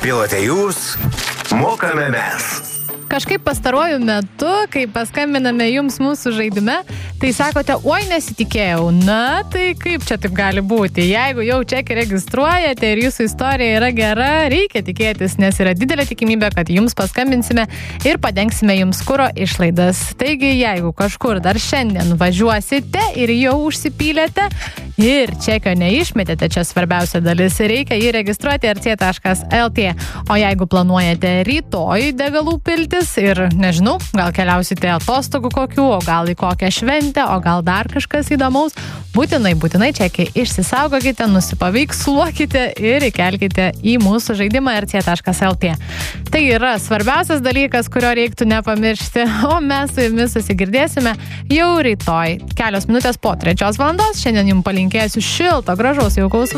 pilote jūs, mokame mes. Kažkaip pastaruoju metu, kai paskambiname jums mūsų žaidime, tai sakote, oi nesitikėjau. Na, tai kaip čia taip gali būti? Jeigu jau čekį registruojate ir jūsų istorija yra gera, reikia tikėtis, nes yra didelė tikimybė, kad jums paskambinsime ir padengsime jums kuro išlaidas. Taigi, jeigu kažkur dar šiandien važiuosite ir jau užsipylėte ir čekio neišmetėte, čia svarbiausia dalis, reikia jį registruoti rc.lt. O jeigu planuojate rytoj degalų piltis ir, nežinau, gal keliausite atostogų kokių, o gal į kokią šventę, o gal dar kažkas įdomaus, būtinai čekį išsisaugokite, nusipaveiksluokite ir įkelkite į mūsų žaidimą rc.lt. Tai yra svarbiausias dalykas, kurio reiktų nepamiršti, o mes su jumis susigirdėsime jau rytoj, kelios minutės po 3 valandos. Šiandien jums palinkėsiu šilto, gražaus, jaukaus